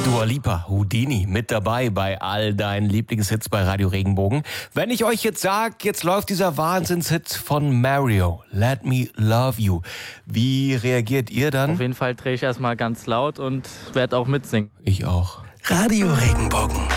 Dua Lipa, Houdini mit dabei bei all deinen Lieblingshits bei Radio Regenbogen. Wenn ich euch jetzt sage, jetzt läuft dieser Wahnsinnshit von Mario, Let Me Love You. Wie reagiert ihr dann? Auf jeden Fall drehe ich erstmal ganz laut und werde auch mitsingen. Ich auch. Radio Regenbogen.